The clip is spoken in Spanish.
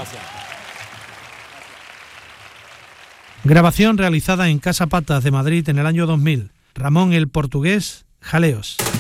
Gracias. Grabación realizada en Casa Patas de Madrid en el año 2000. Ramón el Portugués, Jaleos.